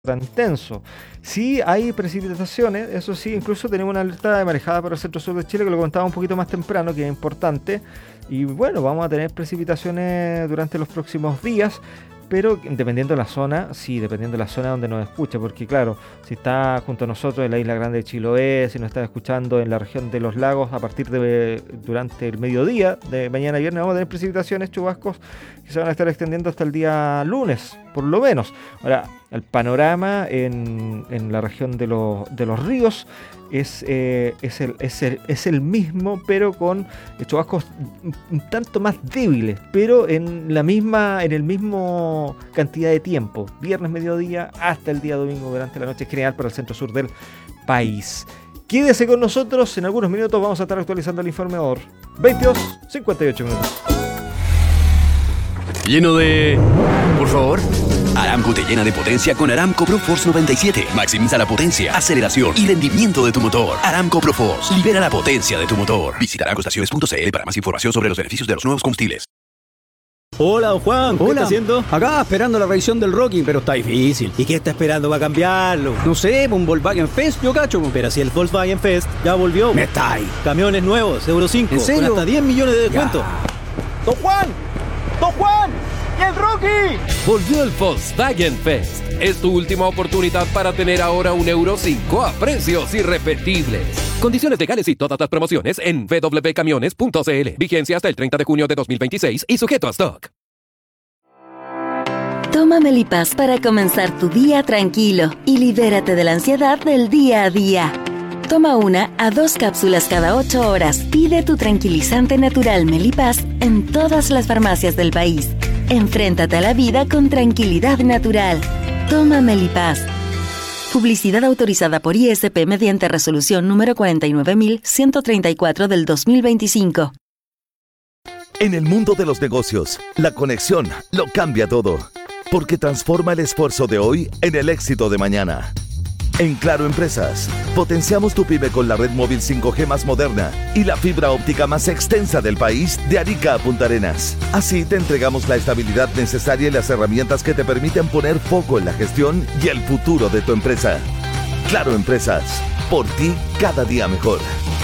tan intenso. Sí hay precipitaciones, eso sí, incluso tenemos una alerta de marejada para el centro-sur de Chile que lo comentaba un poquito más temprano, que es importante. Y bueno, vamos a tener precipitaciones durante los próximos días, pero dependiendo de la zona, sí, dependiendo de la zona donde nos escuche, porque claro, si está junto a nosotros en la isla Grande de Chiloé, si nos está escuchando en la región de los lagos, a partir de durante el mediodía de mañana viernes vamos a tener precipitaciones, chubascos que se van a estar extendiendo hasta el día lunes, por lo menos. Ahora, el panorama en la región de los ríos es el mismo, pero con chubascos un tanto más débiles, pero en el mismo cantidad de tiempo, viernes mediodía hasta el día domingo durante la noche, general para el centro sur del país. Quédese con nosotros, en algunos minutos vamos a estar actualizando el informe OR. 22:58 minutos. Lleno de... Por favor. Aramco te llena de potencia con Aramco ProForce 97. Maximiza la potencia, aceleración y rendimiento de tu motor. Aramco ProForce. Libera la potencia de tu motor. Visita aramcoestaciones.cl para más información sobre los beneficios de los nuevos combustibles. Hola, don Juan. ¿Qué está haciendo? Acá esperando la revisión del Rocking, pero está difícil. ¿Y qué está esperando para cambiarlo? No sé, un Volkswagen Fest, yo cacho. Pero si el Volkswagen Fest ya volvió. Me está ahí. Camiones nuevos, Euro 5. ¿En serio? Con hasta 10 millones de descuento. Ya. ¡Don Juan! ¡Don Juan! ¡Y el Rocky! Volvió el Volkswagen Fest. Es tu última oportunidad para tener ahora un Euro 5 a precios irrepetibles. Condiciones legales y todas las promociones en www.camiones.cl. Vigencia hasta el 30 de junio de 2026 y sujeto a stock. Toma Melipaz para comenzar tu día tranquilo y libérate de la ansiedad del día a día. Toma 1 a 2 cápsulas cada 8 horas. Pide tu tranquilizante natural Melipaz en todas las farmacias del país. Enfréntate a la vida con tranquilidad natural. Toma Melipaz. Publicidad autorizada por ISP mediante resolución número 49134 del 2025. En el mundo de los negocios, la conexión lo cambia todo, porque transforma el esfuerzo de hoy en el éxito de mañana. En Claro Empresas, potenciamos tu pyme con la red móvil 5G más moderna y la fibra óptica más extensa del país de Arica a Punta Arenas. Así te entregamos la estabilidad necesaria y las herramientas que te permiten poner foco en la gestión y el futuro de tu empresa. Claro Empresas, por ti cada día mejor.